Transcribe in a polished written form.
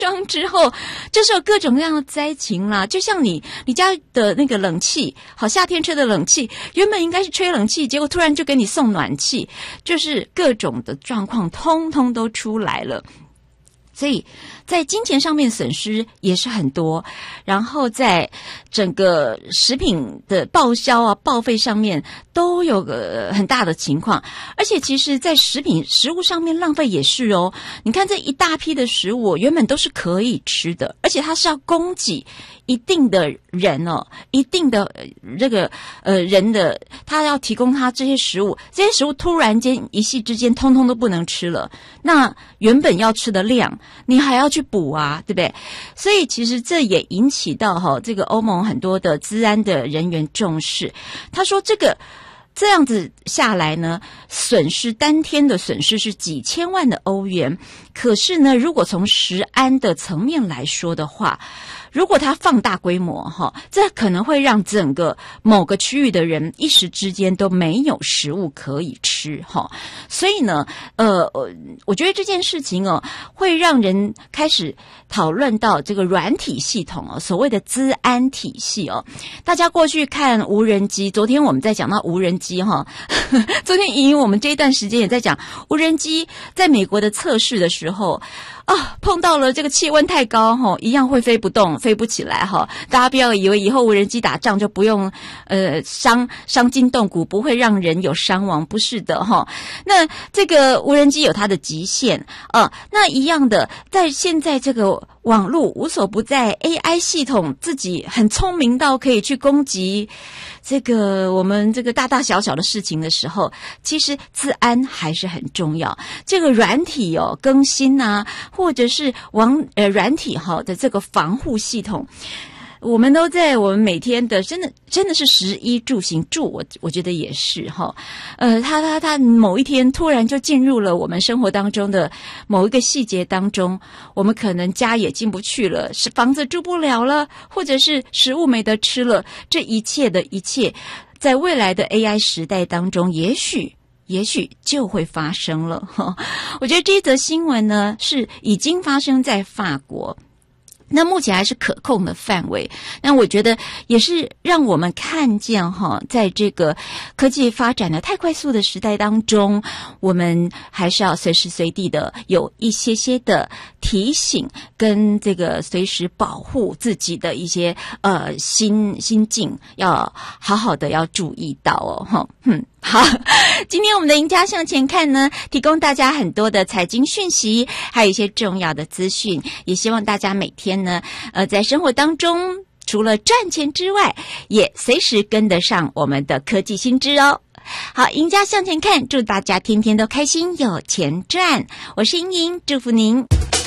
装之后，就是有各种各样的灾情啦。就像你家的那个冷气，好，夏天吹的冷气，原本应该是吹冷气，结果突然就给你送暖气，就是各种的状况通通都出来了。所以在金钱上面损失也是很多，然后在整个食品的报销啊、报废上面都有个很大的情况，而且其实在食物上面浪费也是哦。你看这一大批的食物原本都是可以吃的，而且它是要供给一定的人哦，一定的这个人的，他要提供他这些食物，这些食物突然间一夕之间通通都不能吃了，那原本要吃的量你还要去补啊，对不对？所以其实这也引起到这个欧盟很多的资安的人员重视。他说这样子下来呢，单天的损失是几千万的欧元。可是呢，如果从食安的层面来说的话，如果它放大规模这可能会让整个某个区域的人一时之间都没有食物可以吃所以呢我觉得这件事情会让人开始讨论到这个软体系统所谓的资安体系大家过去看无人机，昨天我们在讲到无人机昨天因为我们这一段时间也在讲无人机在美国的测试的时候碰到了这个气温太高一样会飞不动，飞不起来大家不要以为以后无人机打仗就不用伤筋动骨，不会让人有伤亡，不是的那这个无人机有它的极限那一样的，在现在这个网络无所不在， AI 系统自己很聪明到可以去攻击这个我们这个大大小小的事情的时候，其实资安还是很重要。这个软体更新啊，或者是软体的这个防护系统，我们都在我们每天的真的是食衣住行住，我觉得也是它某一天突然就进入了我们生活当中的某一个细节当中，我们可能家也进不去了，是房子住不了了，或者是食物没得吃了，这一切的一切在未来的 AI 时代当中也许就会发生了我觉得这一则新闻呢是已经发生在法国，那目前还是可控的范围，那我觉得也是让我们看见在这个科技发展的太快速的时代当中，我们还是要随时随地的有一些的提醒，跟这个随时保护自己的一些心境，要好好的要注意到好，今天我们的赢家向前看呢，提供大家很多的财经讯息，还有一些重要的资讯，也希望大家每天呢在生活当中除了赚钱之外，也随时跟得上我们的科技新知哦。好，赢家向前看，祝大家天天都开心有钱赚，我是莹莹，祝福您。